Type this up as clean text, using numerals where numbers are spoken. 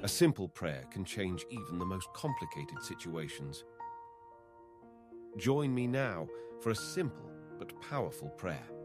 A simple prayer can change even the most complicated situations. Join me now for a simple but powerful prayer.